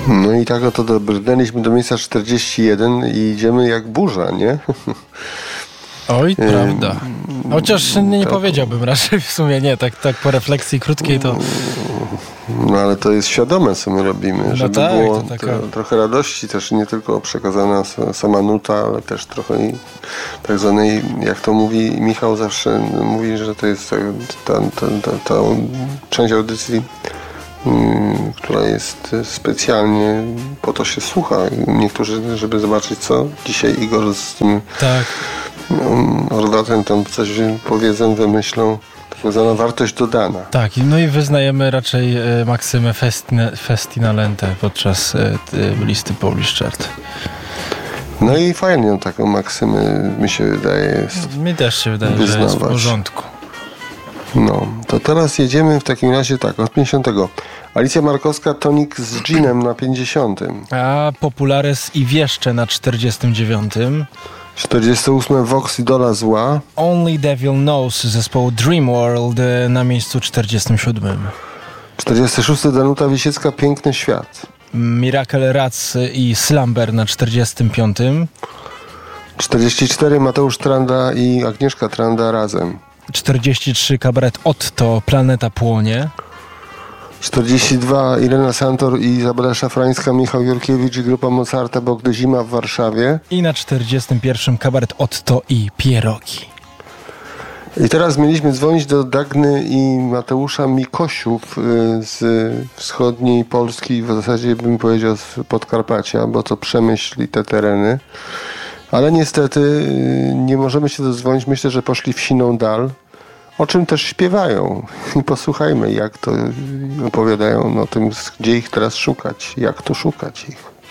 No i tak oto dobrnęliśmy do miejsca 41 i idziemy jak burza, nie? Oj, prawda. Chociaż nie powiedziałbym raczej w sumie, nie, tak po refleksji krótkiej to... No ale to jest świadome, co my robimy, no żeby tak, było taka... trochę radości, też nie tylko przekazana sama nuta, ale też trochę i tak zwanej, jak to mówi Michał zawsze mówi, że to jest ta część audycji, która jest specjalnie po to się słucha. Niektórzy, żeby zobaczyć, co dzisiaj Igor z tym ordatem tam coś powiedzą, wymyślą. Tak zwana wartość dodana. Tak, no i wyznajemy raczej maksymę festina lente podczas listy Polish Chart. No i fajnie taką maksymę, mi się wydaje, jest mi też się wydaje, wyznawać. Że jest w porządku. No, to teraz jedziemy w takim razie tak, od 50. Alicja Markowska, Tonik z Ginem na 50. A Populares i Wieszcze na 49. 48. Vox Idola Zła. Only Devil Knows zespołu Dreamworld na miejscu 47. 46. Danuta Wisiecka, Piękny Świat. Miracle Rats i Slumber na 45. 44. Mateusz Tranda i Agnieszka Tranda razem. 43. Kabaret Otto, Planeta Płonie. 42. Irena Santor i Izabela Szafrańska, Michał Jurkiewicz i grupa Mozarta, bo gdy zima w Warszawie. I na 41. Kabaret Otto i Pierogi. I teraz mieliśmy dzwonić do Dagny i Mateusza Mikosiów z wschodniej Polski, w zasadzie bym powiedział z Podkarpacia, bo to Przemyśl i te tereny. Ale niestety nie możemy się dodzwonić. Myślę, że poszli w siną dal, o czym też śpiewają. I posłuchajmy, jak to opowiadają o tym, gdzie ich teraz szukać, jak to szukać ich.